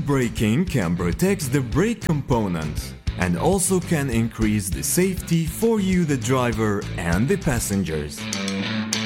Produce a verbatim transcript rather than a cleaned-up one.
Active braking can protect the brake components and also can increase the safety for you, the driver, and the passengers.